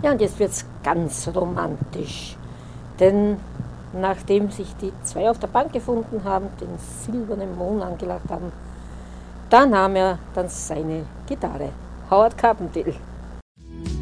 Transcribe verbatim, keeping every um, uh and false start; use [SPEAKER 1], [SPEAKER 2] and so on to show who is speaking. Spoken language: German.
[SPEAKER 1] Ja, und jetzt wird es ganz romantisch. Denn nachdem sich die zwei auf der Bank gefunden haben, den silbernen Mond angelacht haben, da nahm er dann seine Gitarre. Howard Carpendale.